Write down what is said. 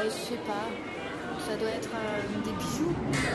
Je sais pas. Ça doit être des bijoux.